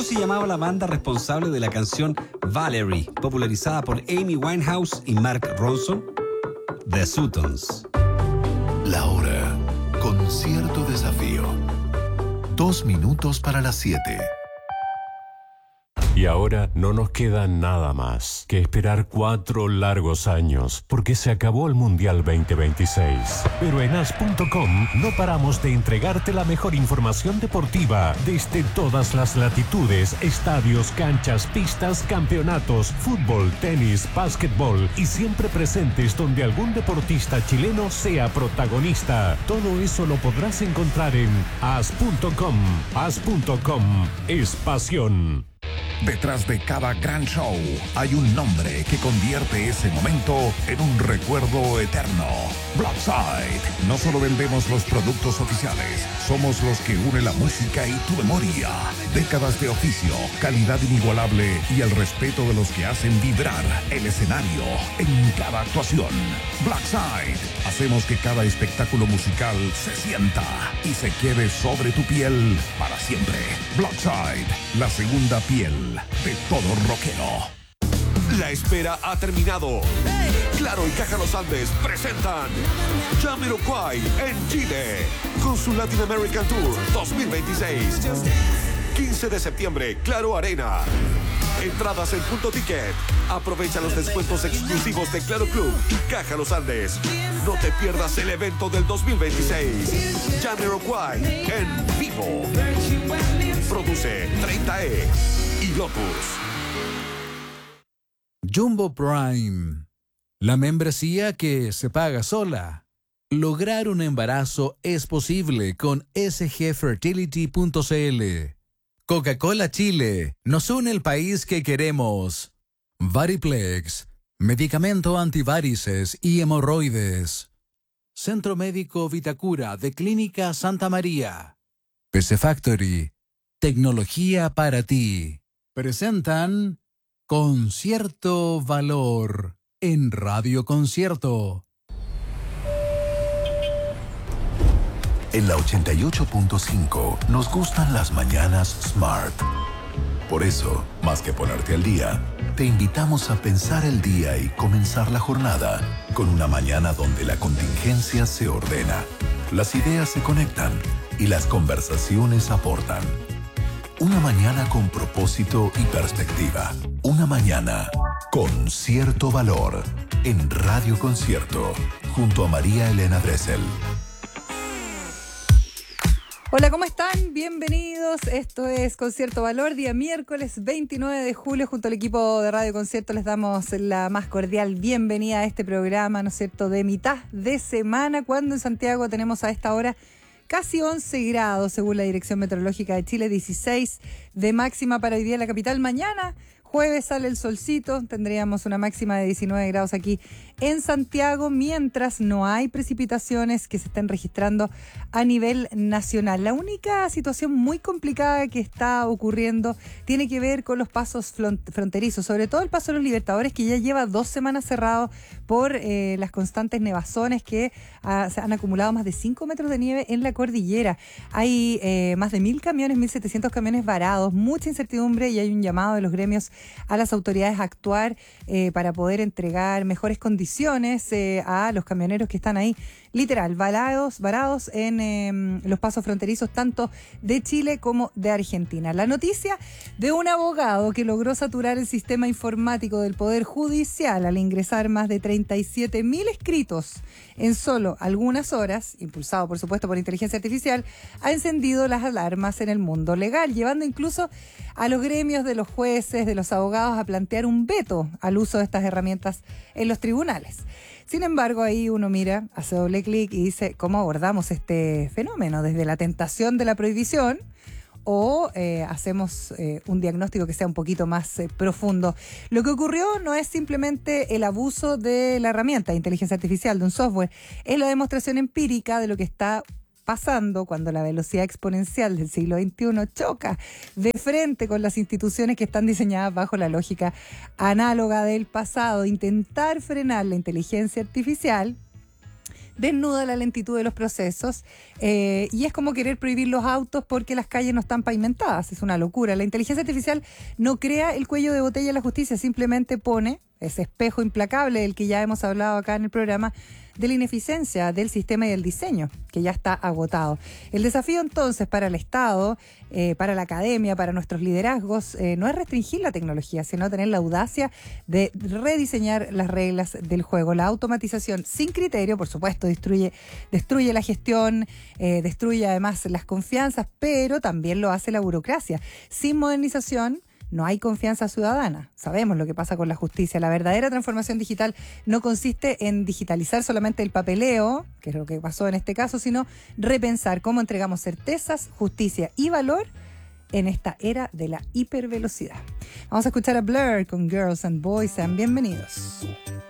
¿Cómo se llamaba la banda responsable de la canción Valerie, popularizada por Amy Winehouse y Mark Ronson? The Sutons. La hora con cierto desafío. 2 minutos para las 7. Y ahora no nos queda nada más que esperar 4 largos años, porque se acabó el Mundial 2026. Pero en as.com no paramos de entregarte la mejor información deportiva desde todas las latitudes, estadios, canchas, pistas, campeonatos, fútbol, tenis, básquetbol y siempre presentes donde algún deportista chileno sea protagonista. Todo eso lo podrás encontrar en as.com. As.com es pasión. Detrás de cada gran show hay un nombre que convierte ese momento en un recuerdo eterno. Blackside. No solo vendemos los productos oficiales, somos los que unen la música y tu memoria. Décadas de oficio, calidad inigualable y el respeto de los que hacen vibrar el escenario en cada actuación. Blackside. Hacemos que cada espectáculo musical se sienta y se quede sobre tu piel para siempre. Blackside, la segunda piel de todo rockero. La espera ha terminado. Claro y Caja Los Andes presentan Jamiroquai en Chile con su Latin American Tour 2026. 15 de septiembre, Claro Arena. Entradas en Punto Ticket. Aprovecha los descuentos exclusivos de Claro Club y Caja Los Andes. No te pierdas el evento del 2026. Jamiroquai en vivo. Produce 30E y Lotus. Jumbo Prime, la membresía que se paga sola. Lograr un embarazo es posible con sgfertility.cl. Coca-Cola Chile, nos une el país que queremos. Variplex, medicamento antivarices y hemorroides. Centro Médico Vitacura de Clínica Santa María. PC Factory, tecnología para ti. Presentan Concierto Valor en Radio Concierto. En la 88.5 nos gustan las mañanas Smart. Por eso, más que ponerte al día, te invitamos a pensar el día y comenzar la jornada con una mañana donde la contingencia se ordena, las ideas se conectan y las conversaciones aportan. Una mañana con propósito y perspectiva. Una mañana con cierto valor en Radio Concierto, junto a María Elena Dressel. Hola, ¿cómo están? Bienvenidos. Esto es Concierto Valor, día miércoles 29 de julio. Junto al equipo de Radio Concierto les damos la más cordial bienvenida a este programa, ¿no es cierto?, de mitad de semana, cuando en Santiago tenemos a esta hora casi 11 grados, según la Dirección Meteorológica de Chile, 16 de máxima para hoy día en la capital. Mañana, jueves, sale el solcito, tendríamos una máxima de 19 grados aquí en Santiago, mientras no hay precipitaciones que se estén registrando a nivel nacional. La única situación muy complicada que está ocurriendo tiene que ver con los pasos fronterizos, sobre todo el Paso de los Libertadores, que ya lleva 2 semanas cerrado por las constantes nevazones que se han acumulado más de 5 metros de nieve en la cordillera. Hay más de 1.000 camiones, 1.700 camiones varados, mucha incertidumbre, y hay un llamado de los gremios a las autoridades a actuar para poder entregar mejores condiciones a los camioneros que están ahí, literal, varados en los pasos fronterizos tanto de Chile como de Argentina. La noticia de un abogado que logró saturar el sistema informático del Poder Judicial al ingresar más de 37.000 escritos en solo algunas horas, impulsado por supuesto por inteligencia artificial, ha encendido las alarmas en el mundo legal, llevando incluso a los gremios de los jueces, de los abogados, a plantear un veto al uso de estas herramientas en los tribunales. Sin embargo, ahí uno mira, hace doble clic y dice, ¿cómo abordamos este fenómeno? ¿Desde la tentación de la prohibición o hacemos un diagnóstico que sea un poquito más profundo? Lo que ocurrió no es simplemente el abuso de la herramienta de inteligencia artificial, de un software, es la demostración empírica de lo que está pasando cuando la velocidad exponencial del siglo XXI choca de frente con las instituciones que están diseñadas bajo la lógica análoga del pasado. Intentar frenar la inteligencia artificial desnuda la lentitud de los procesos y es como querer prohibir los autos porque las calles no están pavimentadas. Es una locura. La inteligencia artificial no crea el cuello de botella de la justicia, simplemente pone ese espejo implacable del que ya hemos hablado acá en el programa, de la ineficiencia del sistema y del diseño, que ya está agotado. El desafío entonces para el Estado, para la academia, para nuestros liderazgos, no es restringir la tecnología, sino tener la audacia de rediseñar las reglas del juego. La automatización sin criterio, por supuesto, destruye la gestión, destruye además las confianzas, pero también lo hace la burocracia. Sin modernización no hay confianza ciudadana. Sabemos lo que pasa con la justicia. La verdadera transformación digital no consiste en digitalizar solamente el papeleo, que es lo que pasó en este caso, sino repensar cómo entregamos certezas, justicia y valor en esta era de la hipervelocidad. Vamos a escuchar a Blur con Girls and Boys. Sean bienvenidos.